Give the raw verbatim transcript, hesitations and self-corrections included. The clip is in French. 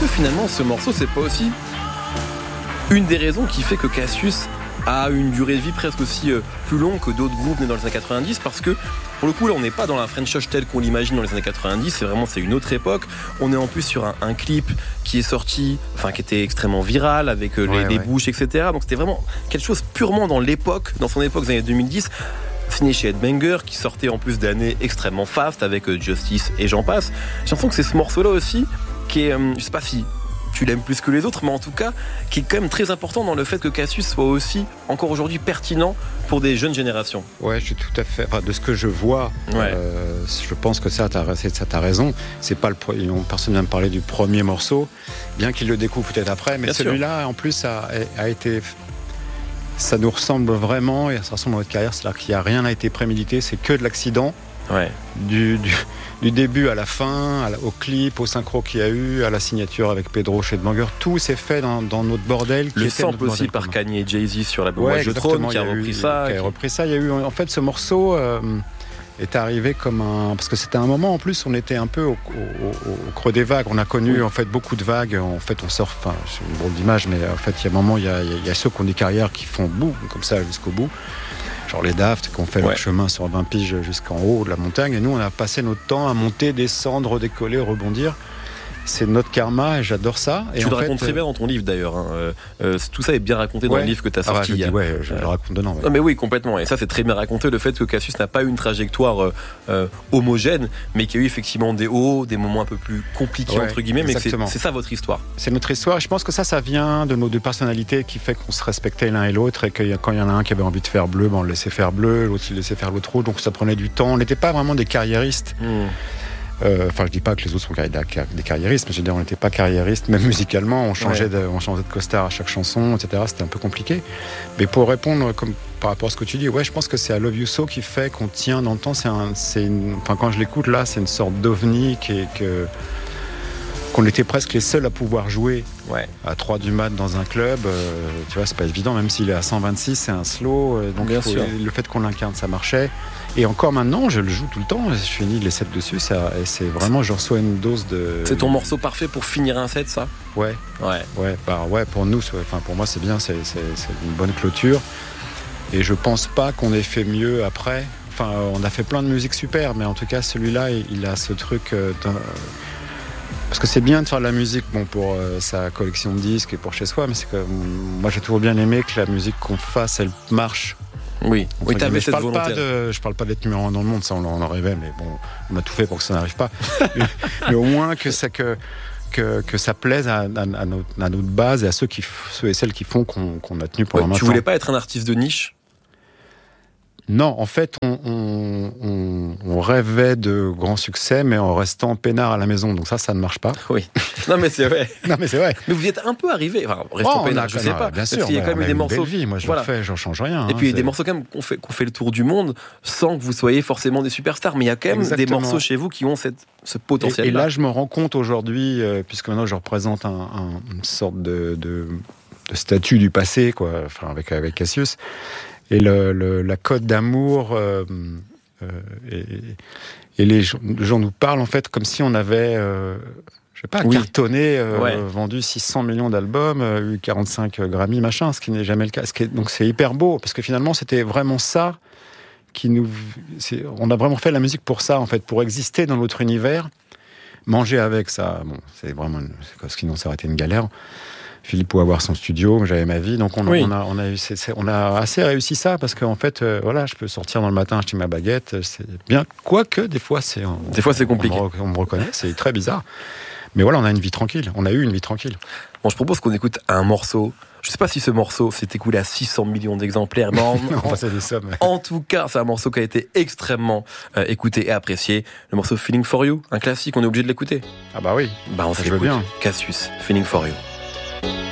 que finalement ce morceau c'est pas aussi une des raisons qui fait que Cassius a une durée de vie presque aussi euh, plus longue que d'autres groupes nés dans les années quatre-vingt-dix, parce que pour le coup là on n'est pas dans la French Touch telle qu'on l'imagine dans les années quatre-vingt-dix, c'est vraiment c'est une autre époque. On est en plus sur un, un clip qui est sorti, enfin qui était extrêmement viral avec euh, les, ouais, les ouais. bouches, et cetera. Donc c'était vraiment quelque chose purement dans l'époque, dans son époque des années deux mille dix, signé chez Headbanger, qui sortait en plus d'années extrêmement fast avec euh, Justice et j'en passe. J'ai l'impression que c'est ce morceau là aussi qui est, euh, je sais pas si tu l'aimes plus que les autres, mais en tout cas, qui est quand même très important dans le fait que Cassius soit aussi, encore aujourd'hui, pertinent pour des jeunes générations. Ouais, je suis tout à fait. Enfin, de ce que je vois, ouais. euh, je pense que ça, t'as, ça, t'as raison. C'est pas le. Personne vient me parler du premier morceau, bien qu'il le découvre peut-être après, mais bien celui-là, sûr. En plus, a, a été. Ça nous ressemble vraiment, et ça ressemble à notre carrière, c'est-à-dire qu'il n'y a rien n'a été prémédité, c'est que de l'accident. Ouais. Du, du, du début à la fin, à la, au clip, au synchro qu'il y a eu, à la signature avec Pedro chez Headbanger, tout s'est fait dans, dans notre bordel. Qui le était sample aussi par Kanye et Jay-Z sur l'album ouais, Moi Je Trône, qui a repris eu, ça. Qui a qui... repris ça. Il y a eu, en fait, ce morceau euh, est arrivé comme un... Parce que c'était un moment, en plus, on était un peu au, au, au, au creux des vagues. On a connu, oui. en fait, beaucoup de vagues. En fait, on surfe, enfin, c'est une drôle d'image, mais en fait, il y a un moment, il y a, il y a ceux qui ont des carrières qui font boum, comme ça, jusqu'au bout. Genre les Daft qui ont fait ouais. leur chemin sur vingt piges jusqu'en haut de la montagne, et nous on a passé notre temps à monter, descendre, redécoller, rebondir. C'est notre karma et j'adore ça. Et tu en le fait, racontes très bien dans ton livre d'ailleurs. Hein. Euh, euh, tout ça est bien raconté dans ouais. le livre que tu as sorti. Ah bah, je dis, ouais, je euh, le raconte dedans. Ouais. Non, mais oui, complètement. Et ça, c'est très bien raconté, le fait que Cassius n'a pas eu une trajectoire euh, euh, homogène, mais qu'il y a eu effectivement des hauts, des moments un peu plus compliqués, ouais, entre guillemets. Mais c'est, c'est ça votre histoire. C'est notre histoire. Et je pense que ça, ça vient de nos deux personnalités qui fait qu'on se respectait l'un et l'autre. Et que quand il y en a un qui avait envie de faire bleu, ben on le laissait faire bleu, l'autre il laissait faire l'autre rouge. Donc ça prenait du temps. On n'était pas vraiment des carriéristes. Mmh. Euh, enfin, je dis pas que les autres sont des carriéristes, mais je veux dire, on n'était pas carriéristes, même musicalement, on changeait, ouais. de, on changeait de costard à chaque chanson, et cetera. C'était un peu compliqué. Mais pour répondre, comme par rapport à ce que tu dis, ouais, je pense que c'est I Love You So qui fait qu'on tient dans le temps. C'est un, c'est une, enfin, quand je l'écoute là, c'est une sorte d'ovni qui est, que, qu'on était presque les seuls à pouvoir jouer ouais. à trois du mat dans un club. Euh, tu vois, c'est pas évident, même s'il est à cent vingt-six, c'est un slow. Euh, donc, Bien faut, sûr. le fait qu'on l'incarne, ça marchait. Et encore maintenant, je le joue tout le temps. Je finis les sets dessus. Ça, et c'est vraiment, je reçois une dose de. C'est ton morceau parfait pour finir un set, ça ? Ouais. Ouais. Ouais. Bah ouais. Pour nous, enfin pour moi, c'est bien. C'est, c'est, c'est une bonne clôture. Et je pense pas qu'on ait fait mieux après. Enfin, on a fait plein de musique super, mais en tout cas, celui-là, il a ce truc. Euh, Parce que c'est bien de faire de la musique, bon, pour euh, sa collection de disques et pour chez soi, mais c'est que moi, j'ai toujours bien aimé que la musique qu'on fasse, elle marche. Oui, oui, t'avais cette volonté. Pas de, je parle pas d'être numéro un dans le monde, ça on en rêvait, mais bon, on a tout fait pour que ça n'arrive pas. mais, mais au moins que ça, que, que, que ça plaise à, à, à, notre, à notre base et à ceux, qui, ceux et celles qui font qu'on, qu'on a tenu pendant ouais, un tu temps. voulais pas être un artiste de niche ? Non, en fait, on, on, on, on rêvait de grands succès, mais en restant peinard à la maison. Donc ça, ça ne marche pas. Oui. Non, mais c'est vrai. non, mais c'est vrai. Mais vous y êtes un peu arrivé. Enfin, restant oh, peinard, je sais pas. Bien sûr. Parce qu'il y a quand même a des morceaux. Belle vie. Moi, je voilà. le fais, j'en change rien. Et puis, il y a c'est... des morceaux quand même qu'on fait, qu'on fait le tour du monde sans que vous soyez forcément des superstars. Mais il y a quand même Exactement. Des morceaux chez vous qui ont cette, ce potentiel-là. Et, et là, je me rends compte aujourd'hui, euh, puisque maintenant je représente un, un, une sorte de, de, de statue du passé, quoi, enfin, avec, avec Cassius. Et le, le, la cote d'amour, euh, euh, et, et les, gens, les gens nous parlent en fait comme si on avait, euh, je sais pas, oui. cartonné, euh, ouais. vendu six cents millions d'albums, euh, eu quarante-cinq Grammy, machin, ce qui n'est jamais le cas. Ce qui est, donc c'est hyper beau, parce que finalement c'était vraiment ça qui nous... C'est, on a vraiment fait la musique pour ça, en fait, pour exister dans notre univers. Manger avec ça, bon, c'est vraiment... C'est, sinon ça aurait été une galère. Philippe pouvait avoir son studio, j'avais ma vie, donc on, oui. on, a, on, a, eu, c'est, c'est, on a assez réussi ça, parce qu'en fait, euh, voilà, je peux sortir dans le matin, acheter ma baguette, c'est bien, quoique des fois c'est... On, des fois c'est compliqué. On, on me reconnaît, c'est très bizarre. Mais voilà, on a une vie tranquille, on a eu une vie tranquille. Bon, je propose qu'on écoute un morceau. Je sais pas si ce morceau s'est écoulé à six cents millions d'exemplaires, mais en, on passe à des sommes. En tout cas, c'est un morceau qui a été extrêmement euh, écouté et apprécié. Le morceau Feeling for You, un classique, on est obligé de l'écouter. Ah bah oui, bah on je veux bien. Cassius, Feeling for You.